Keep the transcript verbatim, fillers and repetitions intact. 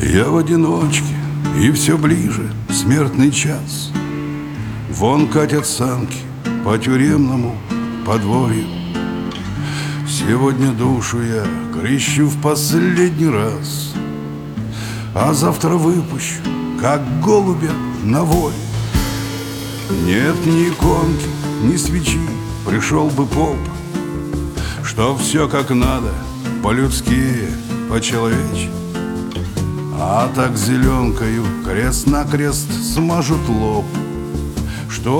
Я в одиночке, и все ближе смертный час. Вон катят санки по тюремному подворью. Сегодня душу я крещу в последний раз, а завтра выпущу, как голубя, на волю. Нет ни иконки, ни свечи, пришел бы поп, что все как надо, по-людски, по-человече. А так зеленкою крест-накрест смажут лоб, что